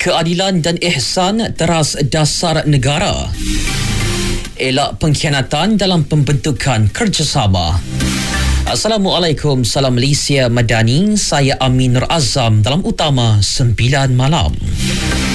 Keadilan dan ihsan teras dasar negara. Elak pengkhianatan dalam pembentukan kerjasama. Assalamualaikum, salam Malaysia Madani. Saya Amin Nur Azam dalam Utama 9 Malam.